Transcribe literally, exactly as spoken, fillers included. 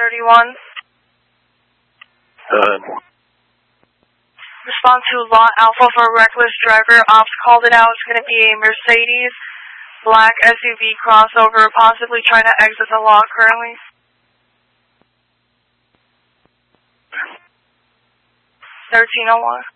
thirty-one. Uh, Respond to lot Alpha for reckless driver. Ops called it out. It's going to be a Mercedes black S U V crossover, possibly trying to exit the lot currently. thirteen oh one.